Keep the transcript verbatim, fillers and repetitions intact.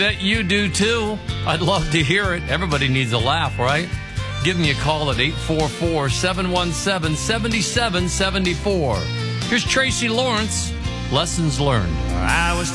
Bet you do too. I'd love to hear it. Everybody needs a laugh, right? Give me a call at eight four four, seven one seven, seven seven seven four. Here's Tracy Lawrence, Lessons Learned. I was